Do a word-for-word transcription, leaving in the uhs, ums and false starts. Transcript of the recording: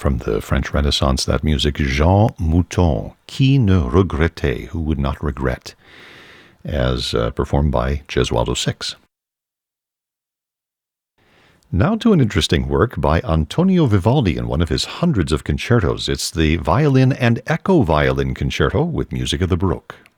From the French Renaissance, that music, Jean Mouton, Qui ne regrettait, who would not regret, as uh, performed by Gesualdo Six. Now to an interesting work by Antonio Vivaldi in one of his hundreds of concertos. It's the Violin and Echo Violin Concerto with music of the Baroque.